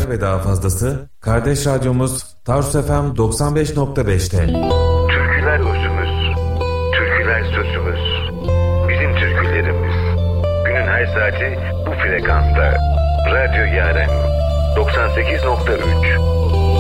haber ve daha fazlası kardeş radyomuz Tarsus FM 95.5'te. Türküler özümüz, türküler sözümüz, bizim türkülerimiz. Günün her saati bu frekansta. Radyo Yaren 98.3.